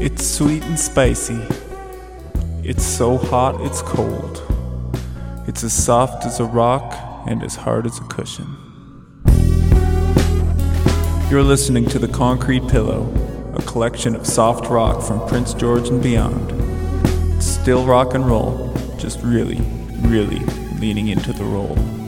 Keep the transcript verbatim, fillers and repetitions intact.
It's sweet and spicy. It's so hot it's cold. It's as soft as a rock and as hard as a cushion. You're listening to The Concrete Pillow, a collection of soft rock from Prince George and beyond. It's still rock and roll, just really, really leaning into the roll.